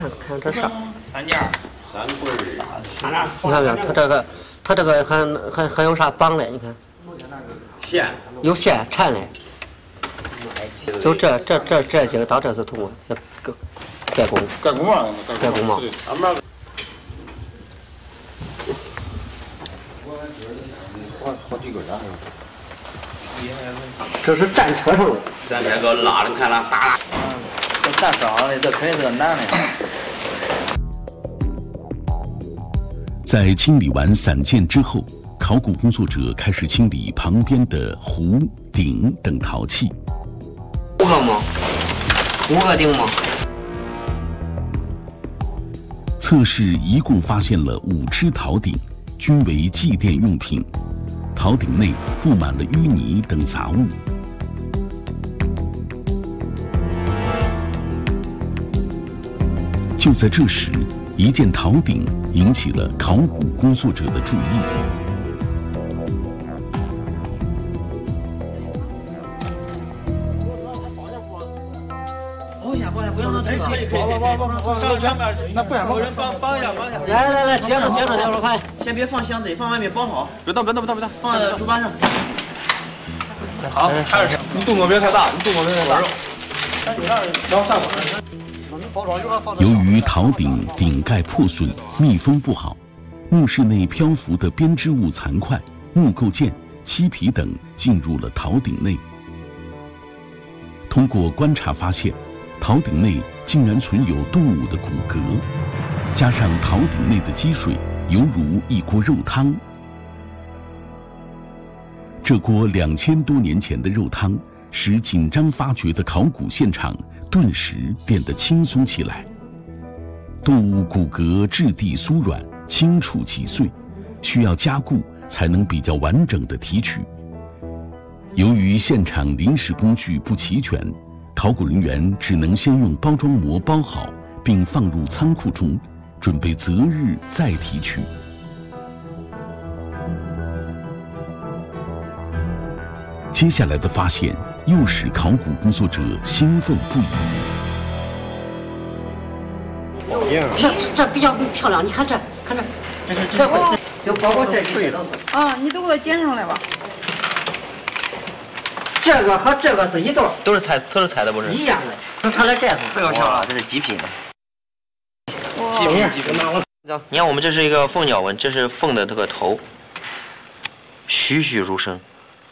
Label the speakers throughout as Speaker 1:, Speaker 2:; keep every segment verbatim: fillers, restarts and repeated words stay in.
Speaker 1: 看这啥？
Speaker 2: 三件，
Speaker 3: 三棍儿，
Speaker 1: 你看没有？它这个，它这个还还还有啥绑嘞？你看，
Speaker 3: 线
Speaker 1: 有线缠嘞。就这这这这些个到这是通过盖盖工，
Speaker 4: 盖工嘛，
Speaker 1: 盖工嘛。
Speaker 3: 俺们
Speaker 4: 好好几个人。
Speaker 1: 这是战车上的。
Speaker 3: 咱这个拉的，看那打。
Speaker 2: 这干啥的？这肯定是个男的。
Speaker 5: 在清理完散件之后，考古工作者开始清理旁边的壶、鼎等陶器。
Speaker 1: 五个吗？五个鼎吗？
Speaker 5: 测试一共发现了五只陶鼎，均为祭奠用品。陶鼎内布满了淤泥等杂物。就在这时，一件陶鼎引起了考古工作者的注意。
Speaker 2: 保一下，保一下，不要让它
Speaker 4: 可以可以，往往往往往上面，那不然
Speaker 2: 有人帮帮一下，帮一下。
Speaker 1: 来来来，接着接着接着快！
Speaker 2: 先别放箱子里，放外面包好。
Speaker 3: 别动，别动，别动，别动，
Speaker 2: 放在竹板上。
Speaker 3: 好，开始。
Speaker 4: 你动作别太大，你动作别太大。
Speaker 2: 然后上火。
Speaker 5: 由于陶鼎顶盖破损、密封不好，墓室内漂浮的编织物残块、木构件、漆皮等进入了陶鼎内。通过观察发现，陶鼎内竟然存有动物的骨骼，加上陶鼎内的积水犹如一锅肉汤。这锅两千多年前的肉汤，使紧张发掘的考古现场顿时变得轻松起来。动物骨骼质地酥软，轻触即碎，需要加固才能比较完整的提取。由于现场临时工具不齐全，考古人员只能先用包装膜包好，并放入仓库中，准备择日再提取。接下来的发现又使考古工作者兴奋不已。
Speaker 1: 这这比较漂亮，你看这，看这，这是这会就包括这些都是。
Speaker 6: 啊，你都给它剪上来吧。
Speaker 1: 这个和这个是一对，
Speaker 2: 都是彩，都是彩的，不是？
Speaker 1: 一样的。它的盖子，
Speaker 2: 这个漂亮，这是极品的。
Speaker 6: 极
Speaker 2: 品，极品。你看，我们这是一个凤鸟纹，这是凤的这个头，栩栩如生。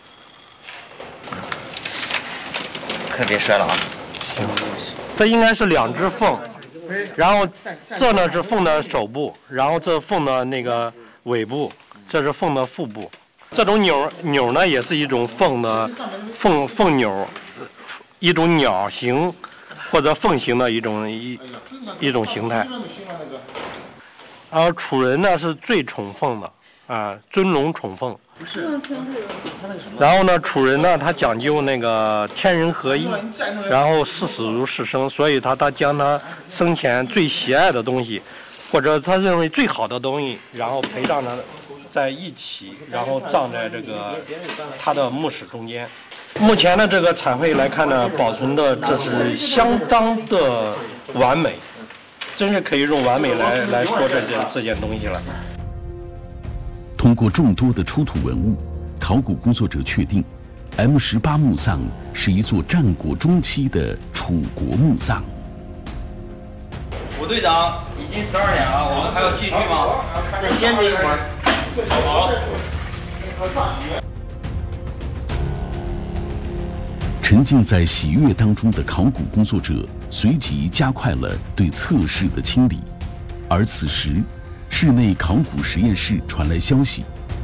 Speaker 2: 可别摔了啊！
Speaker 7: 行，这应该是两只凤，然后这呢是凤的手部，然后这凤的那个尾部，这是凤的腹部。这种钮钮呢也是一种凤的凤凤钮，一种鸟形或者凤形的一种一一种形态。然后楚人呢是最宠凤的啊，尊龙宠凤。
Speaker 2: 不是，
Speaker 7: 然后呢，楚人呢，他讲究那个天人合一，然后视死如视生，所以他他将他生前最喜爱的东西，或者他认为最好的东西，然后陪葬他在一起，然后葬在这个他的墓室中间。目前的这个彩绘来看呢，保存的这是相当的完美，真是可以用完美来来说这件这件东西了。
Speaker 5: 通过众多的出土文物，考古工作者确定 M 十八 墓葬是一座战国中期的楚国墓葬。
Speaker 8: 吴队长，已经十二点了，我们还要继续吗？
Speaker 1: 再坚持一会儿。
Speaker 8: 好。
Speaker 5: 沉浸在喜悦当中的考古工作者随即加快了对测试的清理，而此时室内考古实验室传来消息，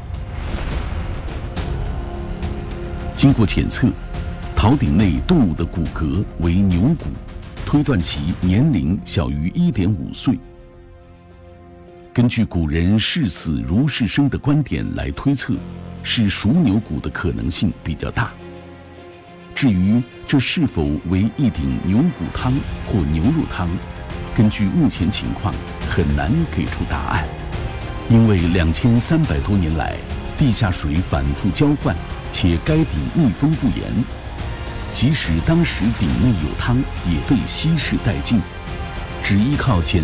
Speaker 5: 经过检测，陶鼎内动物的骨骼为牛骨，推断其年龄小于 一点五岁。根据古人视死如视生的观点来推测，是熟牛骨的可能性比较大。至于这是否为一鼎牛骨汤或牛肉汤，根据目前情况很难给出答案，因为两千三百多年来，地下水反复交换，且该鼎密封不严，即使当时鼎内有汤，也被稀释殆尽。 只依靠简